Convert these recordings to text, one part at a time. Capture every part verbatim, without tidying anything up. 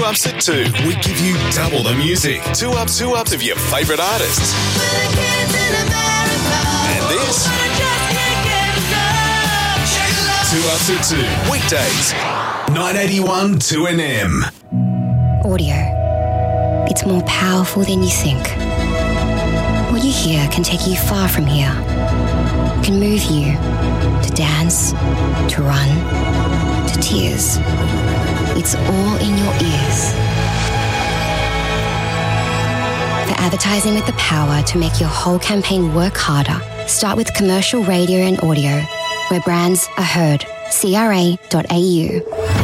Ups at two. We give you double the music. Two Ups, Two Ups of your favourite artists. And this. Two Ups at two. Weekdays. nine eighty-one two N M. Audio. It's more powerful than you think. What you hear can take you far from here. It can move you to dance, to run, to tears. It's all in your ears. For advertising with the power to make your whole campaign work harder, start with commercial radio and audio, where brands are heard. C R A dot A U.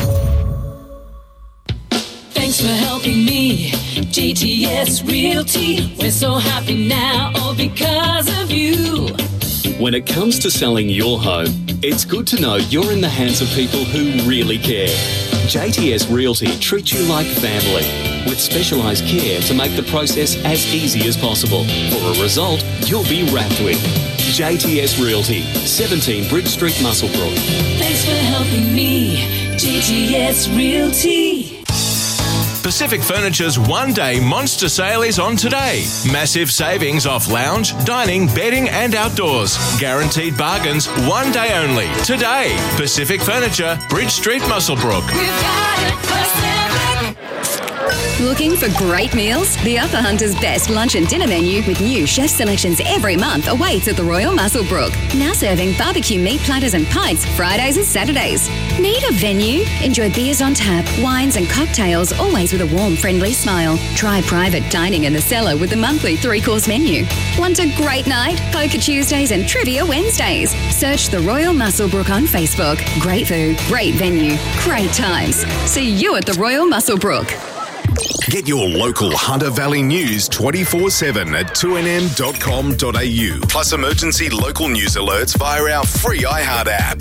Thanks for helping me, G T S Realty. We're so happy now, all because of you. When it comes to selling your home, it's good to know you're in the hands of people who really care. J T S Realty treats you like family, with specialised care to make the process as easy as possible. For a result you'll be wrapped with. J T S Realty, seventeen Bridge Street, Muswellbrook. Thanks for helping me, J T S Realty. Pacific Furniture's one-day monster sale is on today. Massive savings off lounge, dining, bedding and outdoors. Guaranteed bargains one day only. Today, Pacific Furniture, Bridge Street, Muswellbrook. We've got it, Pacific. Looking for great meals? The Upper Hunter's best lunch and dinner menu with new chef selections every month awaits at the Royal Muswellbrook. Now serving barbecue meat platters and pints Fridays and Saturdays. Need a venue? Enjoy beers on tap, wines and cocktails, always with a warm, friendly smile. Try private dining in the cellar with the monthly three-course menu. Want a great night? Poker Tuesdays and Trivia Wednesdays. Search the Royal Muswellbrook on Facebook. Great food, great venue, great times. See you at the Royal Muswellbrook. Get your local Hunter Valley news twenty-four seven at two n m dot com dot a u. Plus emergency local news alerts via our free iHeart app.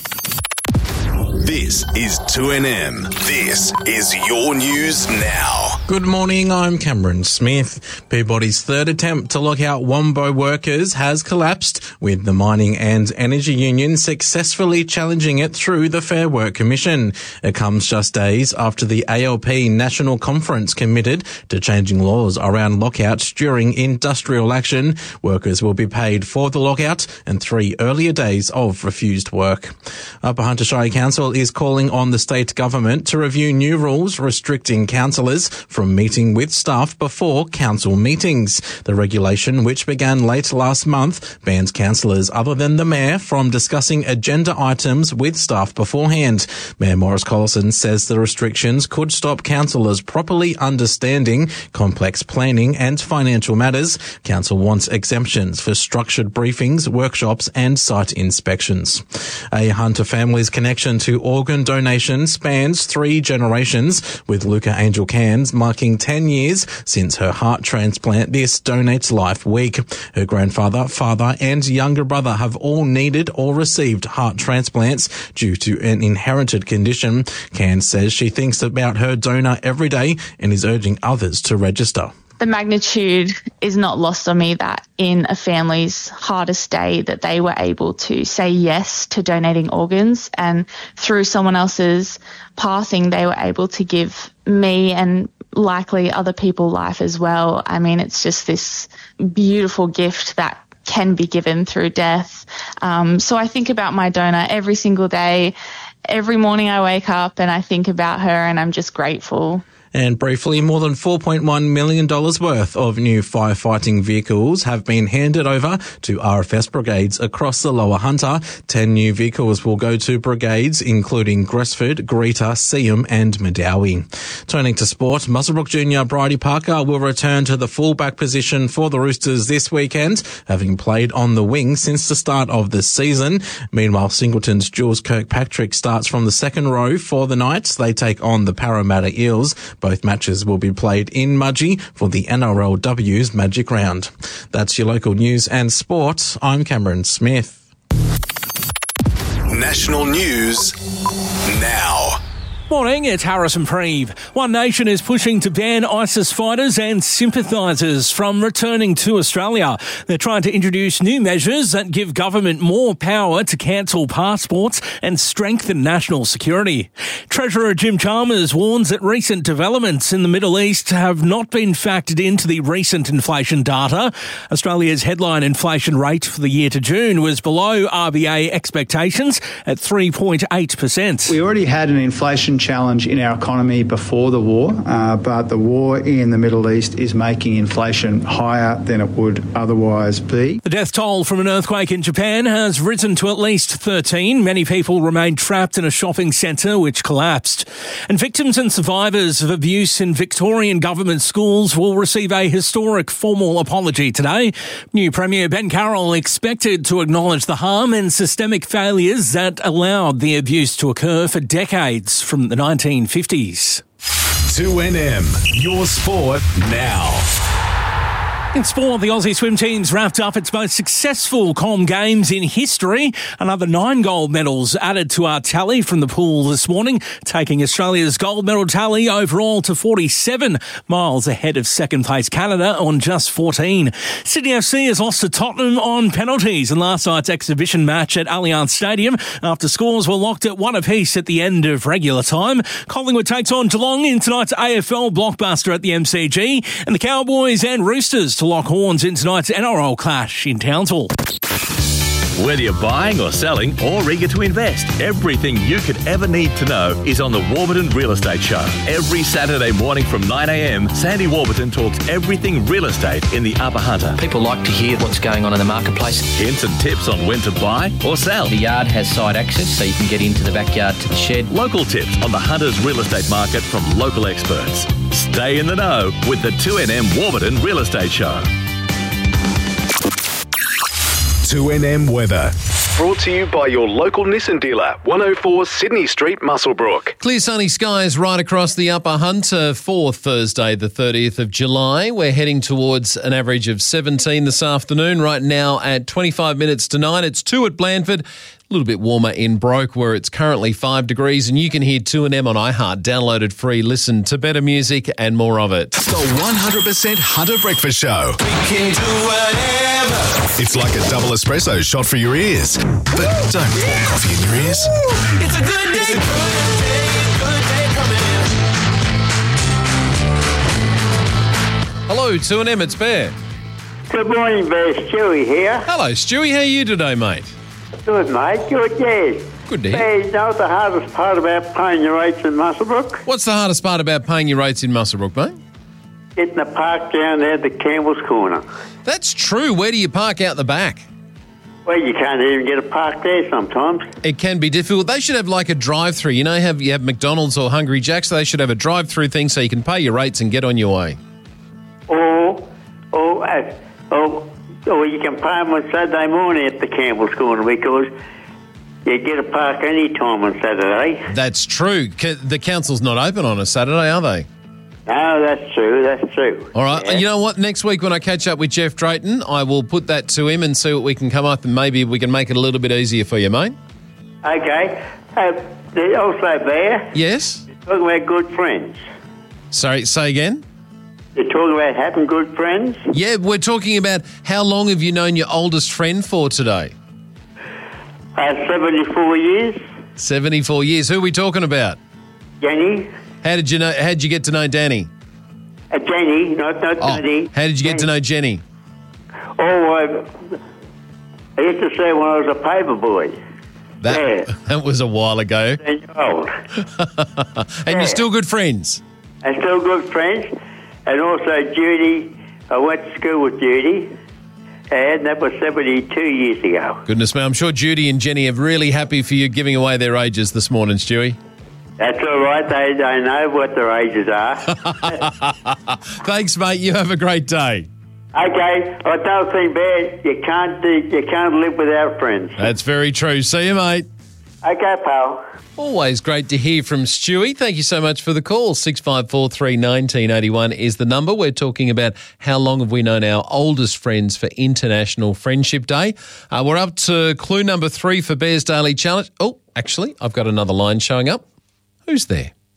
This is two N M. This is your news now. Good morning, I'm Cameron Smith. Peabody's third attempt to lock out Wombo workers has collapsed, with the Mining and Energy Union successfully challenging it through the Fair Work Commission. It comes just days after the A L P National Conference committed to changing laws around lockouts during industrial action. Workers will be paid for the lockout and three earlier days of refused work. Upper Hunter Shire Council is calling on the state government to review new rules restricting councillors from meeting with staff before council meetings. The regulation, which began late last month, bans councillors other than the mayor from discussing agenda items with staff beforehand. Mayor Maurice Collison says the restrictions could stop councillors properly understanding complex planning and financial matters. Council wants exemptions for structured briefings, workshops and site inspections. A Hunter family's connection to organ donation spans three generations, with Luca Angel Cairns marking ten years since her heart transplant this Donates Life Week. Her grandfather, father and younger brother have all needed or received heart transplants due to an inherited condition. Cairns says she thinks about her donor every day and is urging others to register. The magnitude is not lost on me that in a family's hardest day that they were able to say yes to donating organs, and through someone else's passing they were able to give me and likely other people life as well. I mean, it's just this beautiful gift that can be given through death. Um, so I think about my donor every single day. Every morning I wake up and I think about her and I'm just grateful. And briefly, more than four point one million dollars worth of new firefighting vehicles have been handed over to R F S brigades across the Lower Hunter. Ten new vehicles will go to brigades including Gresford, Greeta, Seaham and Medowie. Turning to sport, Muswellbrook junior Bridie Parker will return to the fullback position for the Roosters this weekend, having played on the wing since the start of the season. Meanwhile, Singleton's Jules Kirkpatrick starts from the second row for the Knights. They take on the Parramatta Eels. Both matches will be played in Mudgee for the N R L W's Magic Round. That's your local news and sport. I'm Cameron Smith. National news now. Morning, it's Harrison Preeve. One Nation is pushing to ban ISIS fighters and sympathisers from returning to Australia. They're trying to introduce new measures that give government more power to cancel passports and strengthen national security. Treasurer Jim Chalmers warns that recent developments in the Middle East have not been factored into the recent inflation data. Australia's headline inflation rate for the year to June was below R B A expectations at three point eight percent. We already had an inflation challenge in our economy before the war, uh, but the war in the Middle East is making inflation higher than it would otherwise be. The death toll from an earthquake in Japan has risen to at least thirteen. Many people remain trapped in a shopping centre which collapsed. And victims and survivors of abuse in Victorian government schools will receive a historic formal apology today. New Premier Ben Carroll expected to acknowledge the harm and systemic failures that allowed the abuse to occur for decades from the nineteen fifties. two N M, your sport now. In sport, the Aussie swim team's wrapped up its most successful Com Games in history. Another nine gold medals added to our tally from the pool this morning, taking Australia's gold medal tally overall to forty-seven, miles ahead of second place Canada on just fourteen. Sydney F C has lost to Tottenham on penalties in last night's exhibition match at Allianz Stadium after scores were locked at one apiece at the end of regular time. Collingwood takes on Geelong in tonight's A F L blockbuster at the M C G, and the Cowboys and Roosters to lock horns in tonight's N R L clash in Townsville. Whether you're buying or selling or eager to invest, everything you could ever need to know is on the Warburton Real Estate Show. Every Saturday morning from nine a.m, Sandy Warburton talks everything real estate in the Upper Hunter. People like to hear what's going on in the marketplace. Hints and tips on when to buy or sell. The yard has side access, so you can get into the backyard to the shed. Local tips on the Hunter's real estate market from local experts. Stay in the know with the two N M Warburton Real Estate Show. two N M weather. Brought to you by your local Nissan dealer, one oh four Sydney Street, Muswellbrook. Clear sunny skies right across the Upper Hunter for Thursday, the thirtieth of July. We're heading towards an average of seventeen this afternoon. Right now at twenty-five minutes to nine, it's two at Blandford. A little bit warmer in Broke, where it's currently five degrees, and you can hear two N M on iHeart. Downloaded free. Listen to better music and more of it. The one hundred percent Hunter Breakfast Show. We can do whatever. It's like a double espresso shot for your ears. But don't pour coffee in your ears. It's a good day. It's a good day. Good day coming in. Hello, two N M. It's Bear. Good morning, Bear. Stewie here. Hello, Stewie. How are you today, mate? Good, mate. Good, yes. Good to hear. Hey, you know the hardest part about paying your rates in Muswellbrook? What's the hardest part about paying your rates in Muswellbrook, mate? Getting the park down there at the Campbell's Corner. That's true. Where do you park out the back? Well, you can't even get a park there sometimes. It can be difficult. They should have like a drive-through. You know, have you have McDonald's or Hungry Jack's, so they should have a drive-through thing so you can pay your rates and get on your way. Or, or, uh, or, or you can pay them on Saturday morning at the Campbell's Corner because you get a park any time on Saturday. That's true. The council's not open on a Saturday, are they? No, that's true. That's true. All right. Yeah. You know what? Next week when I catch up with Jeff Drayton, I will put that to him and see what we can come up and maybe we can make it a little bit easier for you, mate. Okay. Uh, also, Bear. Yes? You're talking about good friends. Sorry, say again? You're talking about having good friends? Yeah, we're talking about how long have you known your oldest friend for today? Uh, seventy-four years. seventy-four years. Who are we talking about? Jenny. How did you know? How did you get to know Danny? Uh, Jenny, not not oh, Danny. How did you get Jenny. to know Jenny? Oh, uh, I used to say when I was a paper boy. That yeah. that was a while ago. ten years old. and yeah. you're still good friends. And still good friends. And also Judy. I went to school with Judy. And that was seventy-two years ago. Goodness me, I'm sure Judy and Jenny are really happy for you giving away their ages this morning, Stewie. That's all right. They, they know what their ages are. Thanks, mate. You have a great day. Okay. I don't think, Bear, you can't, do, you can't live without friends. That's very true. See you, mate. Okay, pal. Always great to hear from Stewie. Thank you so much for the call. six five four three, one nine eight one is the number. We're talking about how long have we known our oldest friends for International Friendship Day. Uh, we're up to clue number three for Bear's Daily Challenge. Oh, actually, I've got another line showing up. Who's there?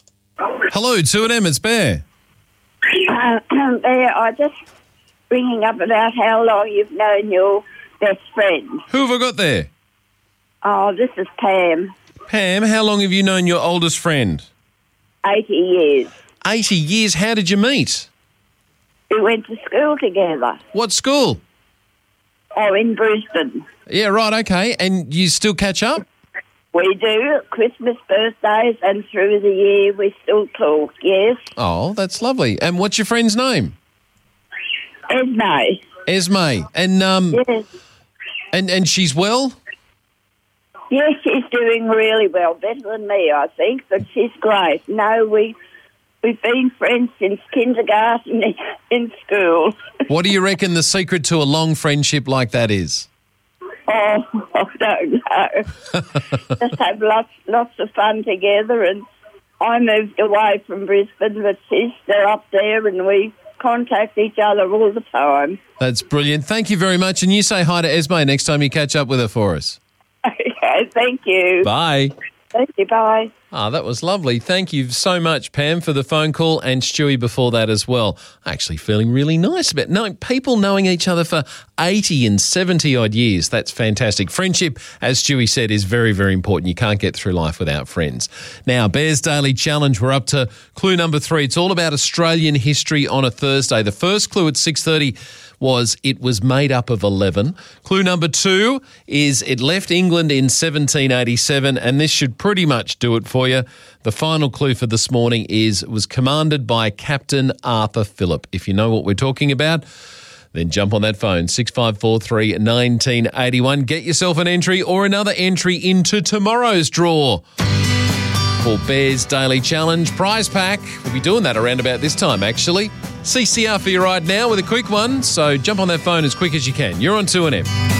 Hello, two and M, it's Bear. Uh, Bear, I just ringing up about how long you've known your best friend. Who have I got there? Oh, this is Pam. Pam, how long have you known your oldest friend? eighty years. eighty years. How did you meet? We went to school together. What school? Oh, in Brisbane. Yeah, right, okay. And you still catch up? We do. Christmas, birthdays, and through the year we still talk, yes. Oh, that's lovely. And what's your friend's name? Esme. Esme. And um Yes. and and she's well? Yes, she's doing really well, better than me, I think, but she's great. No, we, we've been friends since kindergarten in school. What do you reckon the secret to a long friendship like that is? Oh, I don't know. Just have lots, lots of fun together, and I moved away from Brisbane, but she's still up there, and we contact each other all the time. That's brilliant. Thank you very much. And you say hi to Esme next time you catch up with her for us. Okay, thank you. Bye. Thank you, bye. Ah, that was lovely. Thank you so much, Pam, for the phone call, and Stewie before that as well. Actually feeling really nice about knowing people knowing each other for eighty and seventy odd years. That's fantastic. Friendship, as Stewie said, is very, very important. You can't get through life without friends. Now, Bears Daily Challenge, we're up to clue number three. It's all about Australian history on a Thursday. The first clue at six thirty was it was made up of eleven. Clue number two is it left England in seventeen eighty-seven, and this should pretty much do it for you. The final clue for this morning is it was commanded by Captain Arthur Phillip. If you know what we're talking about, then jump on that phone, six five four three, one nine eight one. Get yourself an entry or another entry into tomorrow's draw for Bears Daily Challenge prize pack. We'll be doing that around about this time, actually. C C R for your ride now with a quick one, so jump on that phone as quick as you can. You're on two and M.